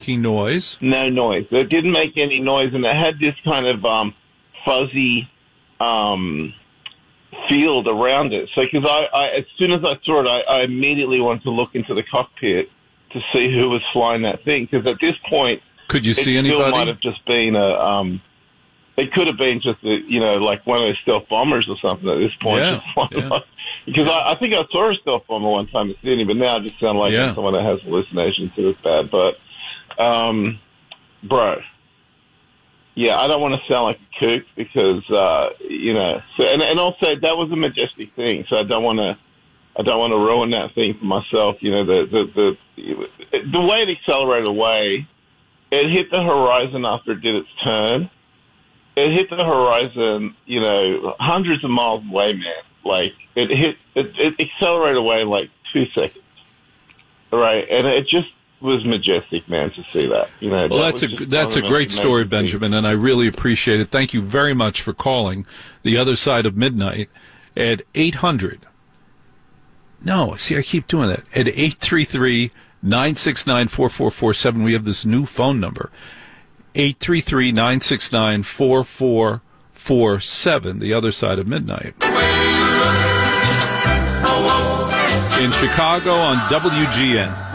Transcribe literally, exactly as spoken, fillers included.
making noise. No noise. It didn't make any noise, and it had this kind of um, fuzzy um, field around it. So, because I, I, as soon as I saw it, I, I immediately wanted to look into the cockpit to see who was flying that thing. Because at this point, could you see it anybody? Still might have just been a. Um, it could have been just a, you know, like one of those stealth bombers or something at this point. Yeah, yeah. Because I, I think I saw a stealth bomber one time in Sydney, but now I just sound like yeah. someone that has hallucinations, so it's bad. But, um, bro, yeah, I don't want to sound like a kook because, uh, you know, so, and, and also that was a majestic thing, so I don't want to, I don't want to ruin that thing for myself. You know, the, the, the, the way it accelerated away, it hit the horizon after it did its turn. It hit the horizon, you know, hundreds of miles away, man. Like, it hit, it, it accelerated away in like two seconds. Right? And it just was majestic, man, to see that. You know, well, that that's a that's a great story, Benjamin, and I really appreciate it. Thank you very much for calling The Other Side of Midnight at eight hundred. No, see, I keep doing that. At eight three three, nine six nine, four four four seven, we have this new phone number. eight three three, nine six nine, four four four seven, The Other Side of Midnight. In Chicago on W G N.